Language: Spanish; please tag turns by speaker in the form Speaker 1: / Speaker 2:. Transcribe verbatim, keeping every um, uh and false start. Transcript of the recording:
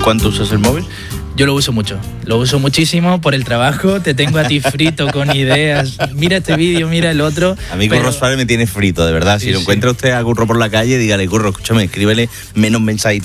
Speaker 1: cuánto usas el móvil?
Speaker 2: Yo lo uso mucho, lo uso muchísimo por el trabajo, te tengo a ti frito con ideas, mira este vídeo, mira el otro.
Speaker 1: A mí Curro Suárez me tiene frito, de verdad. Si
Speaker 2: Sí,
Speaker 1: lo
Speaker 2: sí.
Speaker 1: encuentra usted a Curro por la calle, dígale, Curro, escúchame, escríbele menos mensajitos